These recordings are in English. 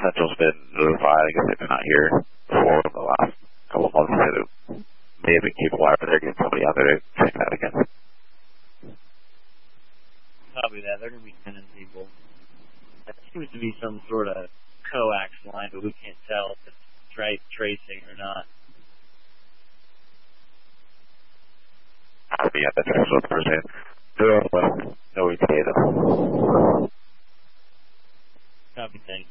Central's been notified. I guess they've been out here before in the last couple of months. There may have been cable wire, but they're getting somebody out there to check that again. Copy that. They're going to be sending people. That seems to be some sort of coax line, but we can't tell if it's tracing or not. Copy, yeah, that's excellent person. No ETA though. Copy, thanks.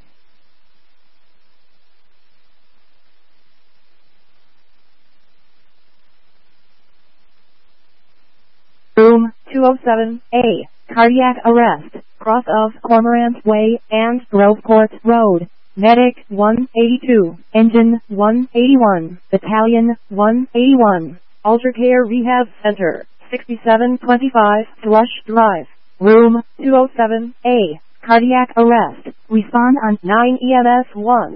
Room 207A, cardiac arrest, cross of Cormorant Way and Groveport Road. Medic 182, Engine 181, Battalion 181, Ultracare Rehab Center, 6725 Flush Drive. Room 207A, cardiac arrest, respond on 9 EMS 1.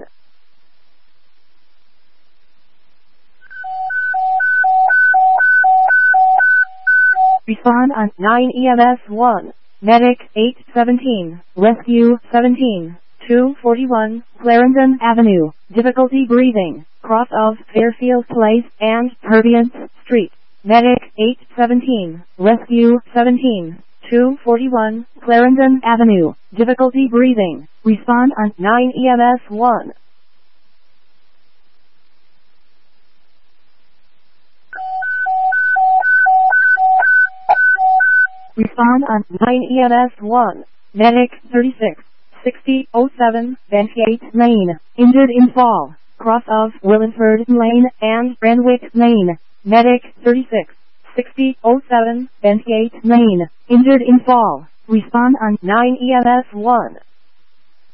Respond on 9 EMS 1. Medic 817, Rescue 17, 241, Clarendon Avenue, difficulty breathing, cross of Fairfield Place and Purviance Street. Medic 817, Rescue 17, 241, Clarendon Avenue, difficulty breathing, respond on 9 EMS 1. Respond on 9 EMS 1. Medic 36, 6007, Bentgate Lane, injured in fall, cross of Willinsford Lane and Renwick Lane. Medic 36, 6007, Bentgate Lane, injured in fall. Respond on 9 EMS 1.